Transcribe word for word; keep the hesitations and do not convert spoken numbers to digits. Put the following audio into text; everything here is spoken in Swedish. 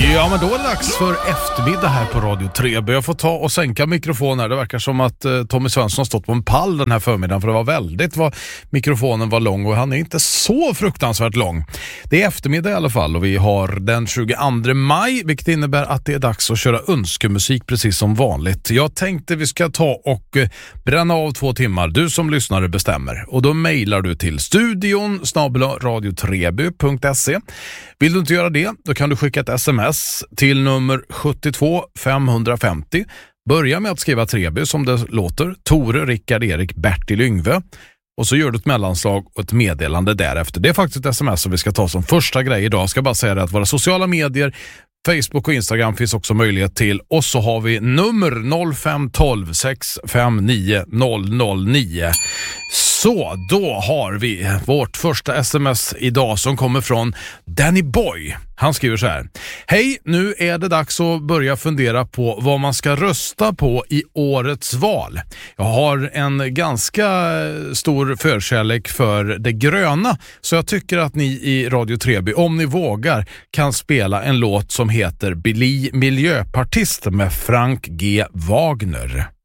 Ja, men då är det dags för eftermiddag här på Radio tre B. Jag får ta och sänka mikrofonen här. Det verkar som att eh, Tommy Svensson har stått på en pall den här förmiddagen, för det var väldigt vad mikrofonen var lång, och han är inte så fruktansvärt lång. Det är eftermiddag i alla fall, och vi har den tjugoandra maj, vilket innebär att det är dags att köra önskemusik precis som vanligt. Jag tänkte vi ska ta och eh, bränna av två timmar. Du som lyssnare bestämmer. Och då mejlar du till studion snabel-a radio tre b punkt se. Vill du inte göra det, då kan du skicka ett sms till nummer sjuttiotvå femhundrafemtio. Börja med att skriva tre B som det låter. Tore, Rickard, Erik, Bertil, Yngve. Och så gör du ett mellanslag och ett meddelande därefter. Det är faktiskt ett sms som vi ska ta som första grej idag. Jag ska bara säga det att våra sociala medier, Facebook och Instagram finns också möjlighet till. Och så har vi nummer noll fem ett två sex fem nio noll noll nio. Så, då har vi vårt första sms idag som kommer från Danny Boy. Han skriver så här: hej, nu är det dags att börja fundera på vad man ska rösta på i årets val. Jag har en ganska stor förkärlek för det gröna, så jag tycker att ni i Radio tre B, om ni vågar, kan spela en låt som heter Bli miljöpartist med Frank G. Wagner.